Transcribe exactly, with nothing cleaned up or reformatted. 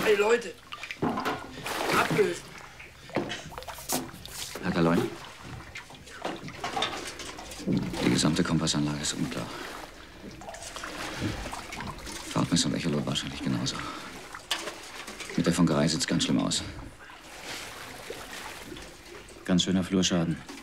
Hey Leute, ablösen. Herr Galoin? Die gesamte Kompassanlage ist unklar. Fahrtmesser und Echolot wahrscheinlich genauso. Mit der Funkerei sieht's ganz schlimm aus. Ganz schöner Flurschaden.